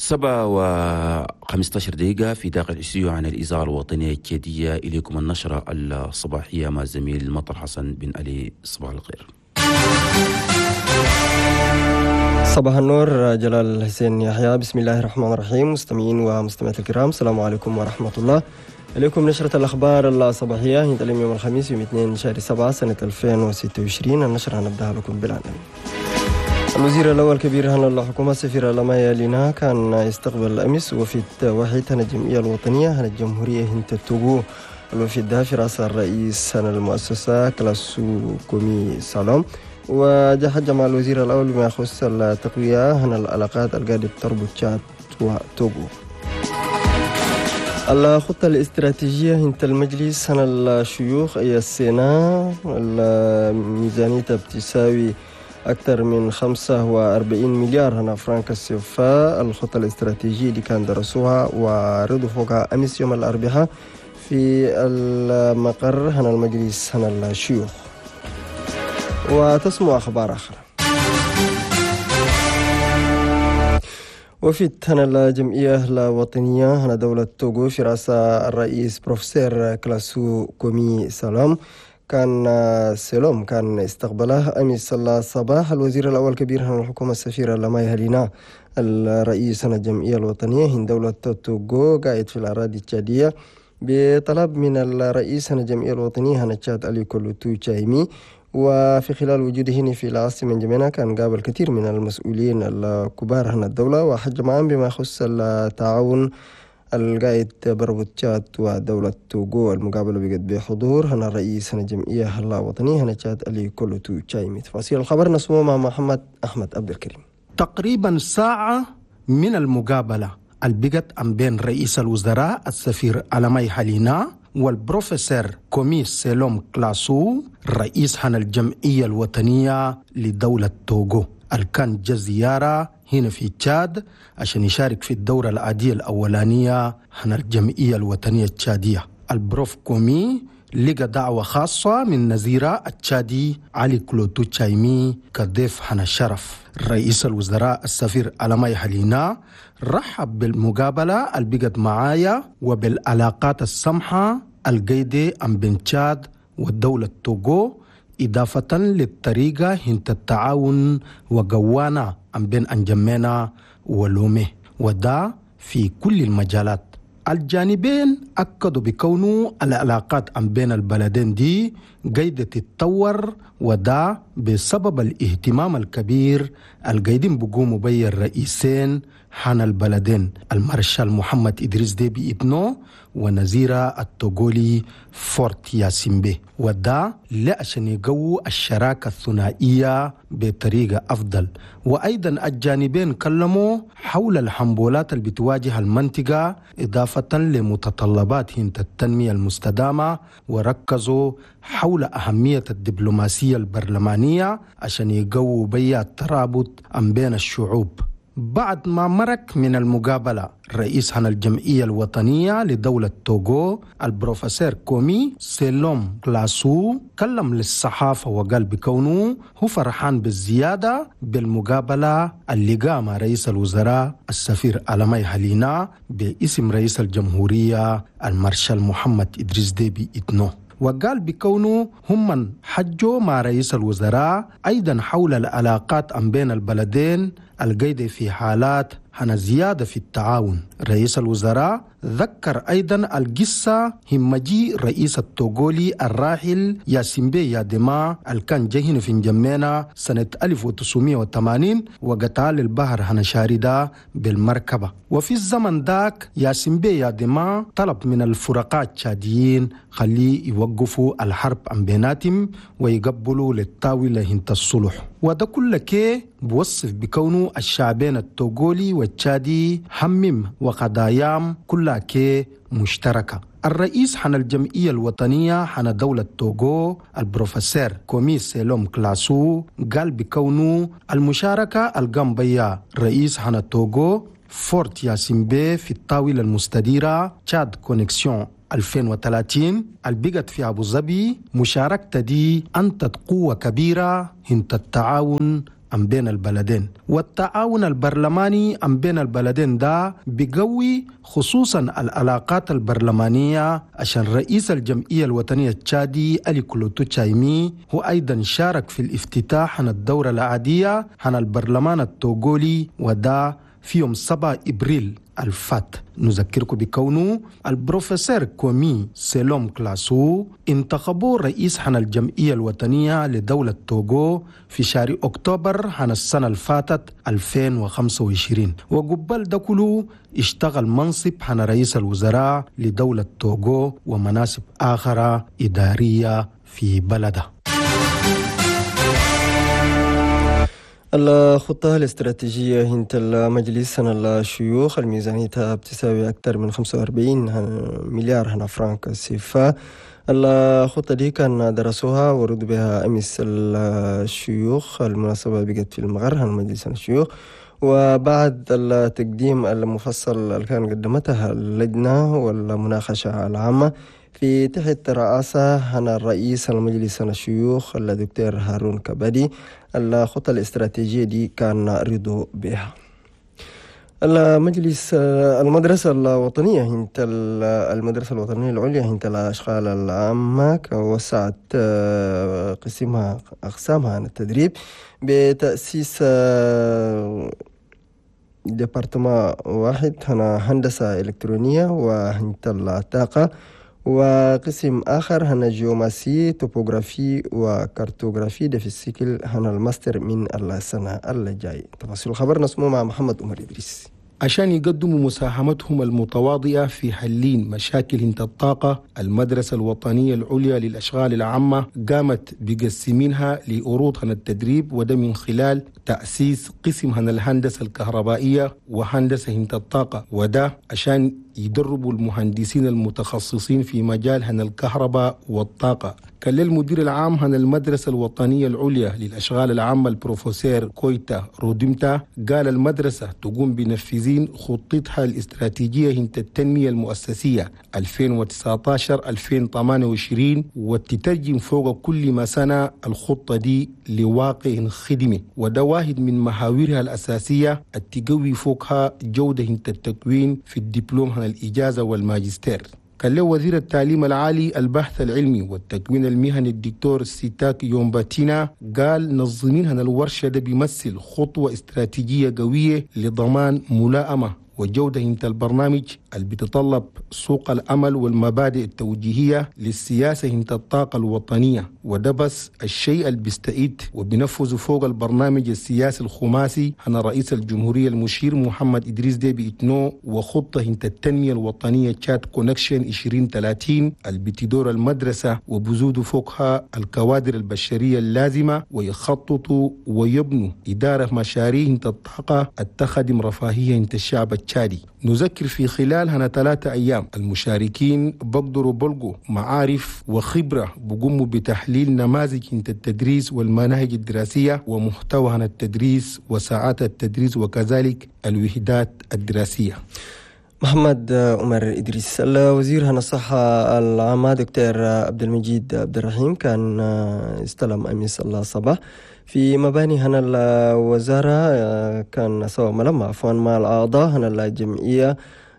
7:15 في داخل الاستديو عن الإذاعة الوطنية الكيدية. إليكم النشرة الصباحية مع زميل مطر حسن بن علي. صباح الخير. صباح النور. جلال حسين يحيى. بسم الله الرحمن الرحيم. مستمعين ومستمعات الكرام، السلام عليكم ورحمة الله. إليكم نشرة الأخبار الصباحية هي يوم الخميس يوم 2 شهر 7 سنة 2026. النشرة هنبدأها لكم بالعناوين. الوزير الأول كبير هنا الحكومة سفير لما يلينا كان يستقبل أمس وفد واحد هنا الجمعية الوطنية هنا الجمهورية هنت توغو. الوفد ده في رأس الرئيس هنا المؤسسة كلاسو كومي سالوم، وجحد مع الوزير الأول بما يخص التقوية هنا العلاقات القادة تربط تشاد وتوغو. الخطة الاستراتيجية هنت المجلس هنا الشيوخ أي السنة الميزانية بتساوي أكثر من 45 مليار هنا فرنك السيفا. الخطة الاستراتيجية اللي كان درسوها وعرضوا فوقها أمس يوم الأربعاء في المقر هنا المجلس هنا الشيوخ. وتسمع أخبار أخرى. وفد هنا الجمعية الوطنية هنا دولة توغو في رأس الرئيس بروفيسور كلاسو كومي سالوم كان استقبله أمس الصباح الوزير الأول كبير هنا الحكومة السفير لما يهلينا الرئيس هنا الجمعية الوطنية هنا دولة توغو قاعد في الأراضي التشادية بطلب من الرئيس هنا الجمعية الوطنية هنا تشاد علي كولوتو تشايمي. وفي خلال وجوده هنا في العاصمة من جمينة كان قابل كثير من المسؤولين الكبار هنا الدولة وحج معهم بما يخص التعاون القائد بربط تشاد ودولة توغو. المقابلة بقت بحضور هنا الرئيس هنا الجمعية الوطنية هنا تشاد علي كولوتو تشايمي. تفاصيل الخبر نسمعه مع محمد أحمد عبد الكريم. تقريبا ساعة من المقابلة البقت بين رئيس الوزراء السفير ألماي حلينا والبروفيسور كومي سالوم كلاسو رئيس هنا الجمعية الوطنية لدولة توغو. كان جا زيارة هنا في تشاد عشان يشارك في الدورة العادية الأولانية هنا الجمعية الوطنية التشادية. البروف كومي لقى دعوة خاصة من نظيره التشادي علي كولوتو تشايمي كضيف هنا الشرف. رئيس الوزراء السفير ألماي حلينا رحب بالمقابلة البقت معايا وبالعلاقات السمحة القيدة بين تشاد والدولة توغو، إضافة للطريقة هنت التعاون وقوانا بين أنجمينا ولومه، وده في كل المجالات. الجانبين أكدوا بكونه العلاقات بين البلدين دي قاعدة تتطور، وده بسبب الاهتمام الكبير القاعدين بقوموا بي الرئيسين حان البلدين المارشال محمد إدريس ديبي ابنه ونزيره التوغولي فورت ياسيمبي، وده لأشان يقووا الشراكة الثنائية بطريقة أفضل. وأيضا الجانبين كلموا حول الحنبولات اللي بتواجه المنطقة إضافة لمتطلبات هنت التنمية المستدامة، وركزوا حول أهمية الدبلوماسية البرلمانية عشان يقووا بيا الترابط بين الشعوب. بعد ما مرك من المقابلة رئيس هنا الجمعية الوطنية لدولة توغو البروفيسور كومي سالوم كلاسو كلم للصحافة وقال بكونه هو فرحان بالزيادة بالمقابلة اللي قام رئيس الوزراء السفير ألماي حلينا باسم رئيس الجمهورية المارشال محمد إدريس ديبي ابنه. وقال بكونه هم حجوا مع رئيس الوزراء أيضا حول العلاقات بين البلدين القيدة في حالات هنا زيادة في التعاون. رئيس الوزراء ذكر أيضا القصة همجي رئيس التوغولي الراحل ياسيمبي يادما الكان جهن في جمينة سنة 1980 وقتال البحر هنا شاردة بالمركبة. وفي الزمن داك ياسيمبي يادما طلب من الفرقاء التشاديين خليه يوقفوا الحرب بيناتهم ويقبلوا للطاولة هنت الصلح. وده كل كي بوصف بكونه الشعبين التوغولي والتشادي همم وقضايام كلها كي مشتركة. الرئيس حن الجمعية الوطنية حن دولة توغو البروفيسور كومي سالوم كلاسو قال بكونه المشاركة القام بيا رئيس حن توغو فورت ياسيمبي في الطاولة المستديرة تشاد كونكسيون 2030 البقت في أبو ظبي. مشاركة دي أنتت قوة كبيرة هنت التعاون عن بين البلدين، والتعاون البرلماني عن بين البلدين ده بيقوي خصوصا العلاقات البرلمانية، عشان رئيس الجمعية الوطنية التشادي ألي كلوتو تشايمي هو أيضا شارك في الافتتاح عن الدورة العادية عن البرلمان التوغولي، وده في يوم 7 إبريل الفات. نذكركم بكونه البروفيسور كومي سيلوم كلاسو انتخبوا رئيس عن الجمعية الوطنية لدولة توغو في شهر أكتوبر عن السنة الفاتت 2025، وقبل ده كله اشتغل منصب عن رئيس الوزراء لدولة توغو ومناصب آخرى إدارية في بلده. الخطة الاستراتيجية هنت المجلس هنا الشيوخ الميزانية بتساوي أكثر من 45 مليار هنا فرنك سيفا. الخطة دي كان درسوها ورد بها أمس الشيوخ. المناسبة بقت في المغرب هنا مجلس الشيوخ، وبعد التقديم المفصل اللي كان قدمتها اللجنة والمناقشة العامة في تحت رئاسة هنا الرئيس المجلس الشيوخ الدكتور هارون كبادي، الخطة الاستراتيجية دي كان رضو بها. المدرسة الوطنية هنت المدرسة الوطنية العليا هنت الأشغال العامة وسعت قسمها أقسامها عن التدريب بتأسيس ديبارتمان واحد هنا هندسة إلكترونية وهنت الطاقة، وقسم آخر هنا جيوماسي توبوغرافي وكارتوغرافي ده في السيكل هنا الماستر من السنة اللي جاي. تفاصيل الخبر نسمو مع محمد عمر إدريس. عشان يقدموا مساهمتهم المتواضعة في حلين مشاكل هنت الطاقة، المدرسة الوطنية العليا للأشغال العامة قامت بقسمينها لأروض هنا التدريب، وده من خلال تأسيس قسم هنا الهندسة الكهربائية وهندسة هنت الطاقة، وده عشان يدربوا المهندسين المتخصصين في مجال هنا الكهرباء والطاقة. كان المدير العام هنا المدرسة الوطنية العليا للأشغال العامة البروفيسور كويتا روديمتا قال المدرسة تقوم بنفذين خطتها الاستراتيجية هنت التنمية المؤسسية 2019-2028، وتترجم فوق كل ما سنة الخطة دي لواقع خدمي، وده واحد من محاورها الأساسية التقوي فوقها جودة هنت التكوين في الدبلوم هنا الإجازة والماجستير. كان له وزير التعليم العالي البحث العلمي والتكوين المهني الدكتور سيتاك يومباتينا قال نظمين هنا الورشة ده بيمثل خطوة استراتيجية قوية لضمان ملائمة وجودة هنت البرنامج اللي بتطلب سوق الأمل والمبادئ التوجيهية للسياسة هنت الطاقة الوطنية، وده بس الشيء اللي بيستعيد وبنفذ فوق البرنامج السياسي الخماسي هنا رئيس الجمهورية المشير محمد إدريس ديبي إتنو، وخطة هنت التنمية الوطنية تشاد كونكشن 2030 اللي بتدور المدرسة وبزود فوقها الكوادر البشرية اللازمة، ويخططوا ويبنوا إدارة مشاريع هنت الطاقة التخدم رفاهية هنت الشعب التشادي. نذكر في خلال هنا 3 أيام المشاركين بقدروا بلقوا معارف وخبرة بقوموا بتحليل نماذج هنت التدريس والمناهج الدراسية ومحتوى هنا التدريس وساعات التدريس وكذلك الوحدات الدراسية. محمد عمر إدريس. الوزير هنا الصحة العامة دكتور عبد المجيد عبد الرحيم كان استلم أمس الصباح في مباني هنا الوزارة، كان سوى ملمع مع الأعضاء هنا الجمعية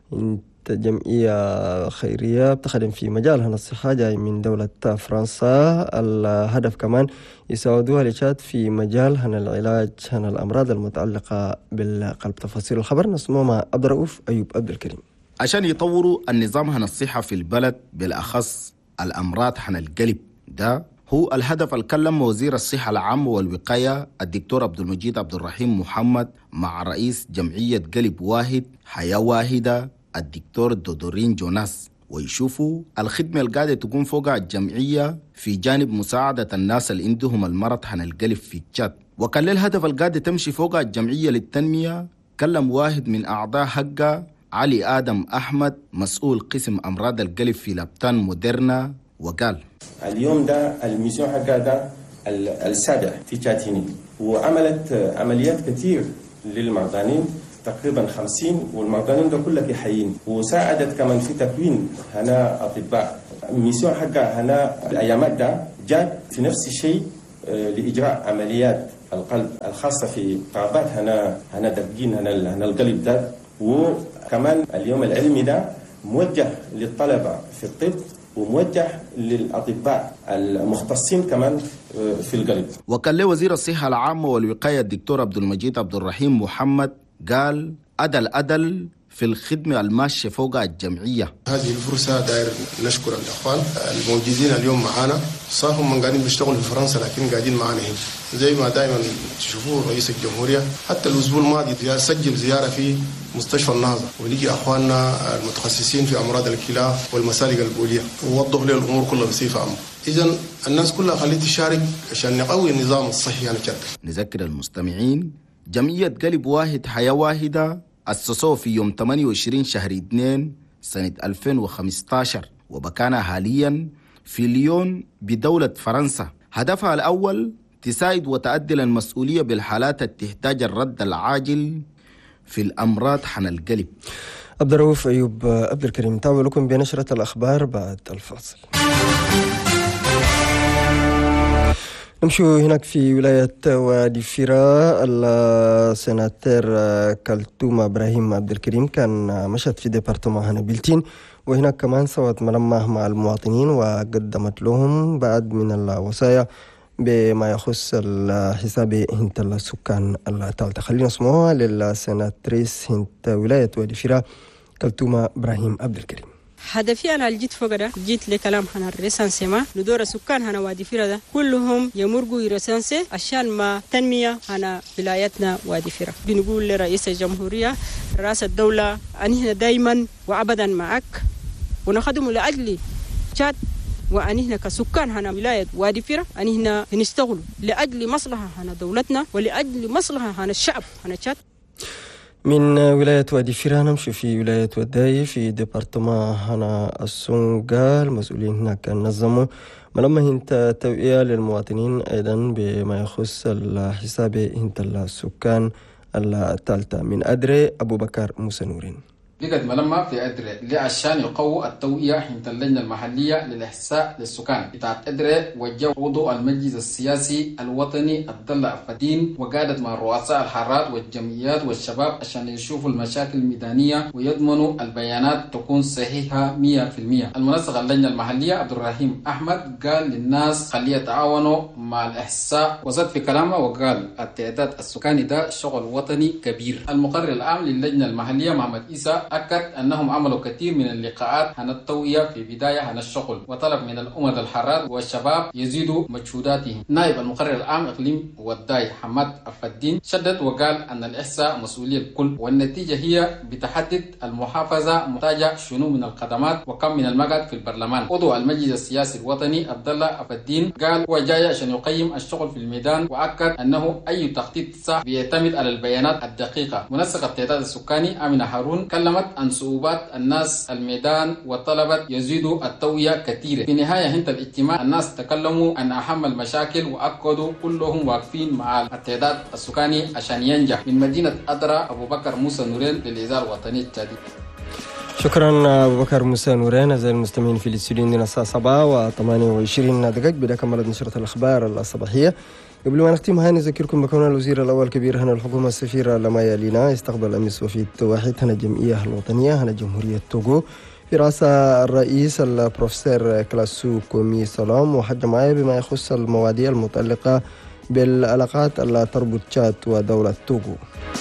جمعية خيرية بتخدم في مجال هنا الصحة جاي من دولة فرنسا. الهدف كمان يساعدوها لشات في مجال هنا العلاج هنا الأمراض المتعلقة بالقلب. تفاصيل الخبر نسمعه مع عبد الرؤوف أيوب عبد الكريم. عشان يطوروا النظام هنا الصحة في البلد بالأخص الأمراض هنا القلب، ده هو الهدف الكلم وزير الصحة العامة والوقاية الدكتور عبد المجيد عبد الرحيم محمد مع رئيس جمعية قلب واحد حياة واحدة الدكتور دودورين جوناس، ويشوفوا الخدمة اللي قاعدة تقوم فوق الجمعية في جانب مساعدة الناس اللي عندهم المرض عن القلب في تشاد. وكان للهدف اللي قاعدة تمشي فوق الجمعية للتنمية. كلم واحد من أعضاء حقها علي آدم أحمد مسؤول قسم أمراض القلب في لابتان موديرنا، وقال اليوم ده الميسيون حقها ده السابع في تشاتيني، وعملت عمليات كتير للمرضانين تقريبا 50، والمرضانين ده كلها حيين، وساعدت كمان في تكوين هنا أطباء. الميسيون حقها هنا الأيامات ده جات في نفس الشيء لإجراء عمليات القلب الخاصة في اضطرابات هنا دقين هنا القلب ده. وكمان اليوم العلمي ده موجه للطلبة في الطب وموجه للأطباء المختصين كمان في القلب. وكان له وزير الصحة العامة والوقاية الدكتور عبد المجيد عبد الرحيم محمد قال أدل في الخدمة الماشية فوق الجمعية. هذه الفرصة داير نشكر الأخوان الموجودين اليوم معنا، صار هم قاعدين بيشتغلوا في فرنسا لكن قاعدين معنا هنا زي ما دائما تشوفوا رئيس الجمهورية. حتى الأسبوع الماضي سجل زيارة في مستشفى النهضة ولقي أخواننا المتخصصين في أمراض الكلى والمسالك البولية ووضح له الأمور كلها بصفة عامة. إذن الناس كلها خليت تشارك عشان نقوي النظام الصحي. أنا شاكر. نذكر المستمعين جمعية قلب واحد حياة واحدة أسسوه في يوم 28 شهر 2 سنة 2015 وبكان حاليا في ليون بدولة فرنسا. هدفها الأول تساعد وتعدل المسؤولية بالحالات التي تحتاج الرد العاجل في الأمراض حن القلب. عبد الرؤوف أيوب عبد الكريم، تابعوا لكم بنشرة الأخبار بعد الفاصل. نمشي هناك في ولاية وادي فيرا. السناتير كلثوم إبراهيم عبد الكريم كان مشت في ديبارتمان هنبيلتين، وهناك كمان سوت ملمح مع المواطنين وقدمت لهم بعض من الوصايا بما يخص الحساب هنت السكان الثالثة. خلينا نسمعها للسناتريس هنت ولاية وادي فيرا كلثوم إبراهيم عبد الكريم. هدفي أنا جيت فوق ده، جيت لكلام هنا الريسانسيما لدور السكان هنا وادي فيرا ده كلهم يمرقوا يرسانسي عشان ما تنمية هنا ولايتنا وادي فيرا. بنقول لرئيس الجمهورية رئيس الدولة أنهنا دايما وأبدا معك ونخدم لأجل شات، وأنهنا كسكان هنا ولاية وادي فيرا أنهنا نشتغل لأجل مصلحة هنا دولتنا ولأجل مصلحة هنا الشعب هنا شات. من ولاية وادي فيرا نمشي في ولاية وداي في ديبارتمان هنا السونغا. المسؤولين هناك نظموا ملما هنت توعية للمواطنين أيضا بما يخص الحساب هنت السكان الثالثة. من أدري أبو بكر موسى نورين. بقت ملما في أدري عشان يقووا التوعية حين اللجنة المحلية للإحساء للسكان بتاعت أدري وجه عضو المجلس السياسي الوطني عبد الله أفدين وقعدت مع رؤساء الحارات والجمعيات والشباب عشان يشوفوا المشاكل الميدانية ويضمنوا البيانات تكون صحيحة 100%. المنسق اللجنة المحلية عبد الرحيم أحمد قال للناس خليه يتعاونوا مع الإحساء، وزاد في كلامه وقال التعداد السكاني ده شغل وطني كبير. المقرر العام للجنة المحلية محمد إيسا أكد أنهم عملوا كثير من اللقاءات عن التوعية في بداية عن الشغل، وطلب من الأمة الحرات والشباب يزيدوا مجهوداتهم. نائب المقرر العام إقليم وداي حماد أفدين شدد وقال أن الإحصاء مسؤولية الكل، والنتيجة هي بتحدد المحافظة محتاجة شنو من الخدمات وكم من المقعد في البرلمان. عضو المجلس السياسي الوطني عبد الله أفدين قال هو جاي عشان يقيم الشغل في الميدان، وأكد أنه أي تخطيط صح بيعتمد على البيانات الدقيقة. منسق التعداد السكاني أمينة هارون كلمت عن صعوبات الناس الميدان وطلبت يزيدوا التوعية كثيرة. في نهاية هنت الاجتماع الناس تكلموا عن أهم المشاكل وأكدوا كلهم واقفين مع التعداد السكاني عشان ينجح. من مدينة أدرى أبو بكر موسى نورين للإذاعة الوطنية الجديدة. شكرا أبو بكر موسى نورين. أعزائي المستمعين في الاستوديو عندنا الساعة 7:28 دقائق بدأ كملت نشرة الأخبار الصباحية. قبل ما نختمها نذكركم بكون الوزير الأول كبير هنا الحكومة السفير لما يلينا استقبل أمس وفد واحد هنا الجمعية الوطنية هنا جمهورية توغو في رأسها الرئيس البروفيسور كلاسو كومي سلام، وحج معي بما يخص المواضيع المتعلقة بالعلاقات التي تربط تشاد ودولة توغو.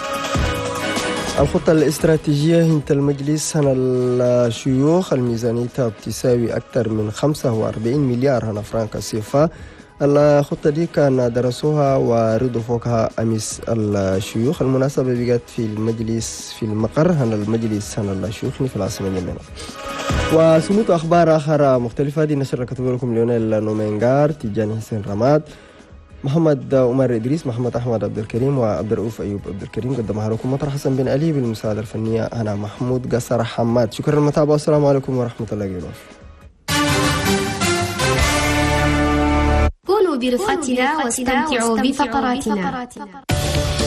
الخطة الاستراتيجية هنت المجلس هنا الشيوخ الميزانية بتساوي أكثر من 45 مليار هنا فرنك سيفا. الخطة دي كان درسوها وردوا فوقها أمس الشيوخ. المناسبة بقت في المجلس في المقر هنا المجلس هنا الشيوخ في العاصمة اليمنية. وسموت أخبار آخر مختلفة دي نشر كتب لكم ليونيل نومينغار، تيجاني حسين رماد، محمد عمر إدريس، محمد أحمد عبد الكريم وعبد الرؤوف أيوب عبد الكريم. قدمها لكم مطر حسن بن علي بالمساعدة الفنية أنا محمود قصر حماد. شكرا للمتابعة والسلام عليكم ورحمة الله وبركاته. كونوا برفقتنا واستمتعوا بفقراتنا.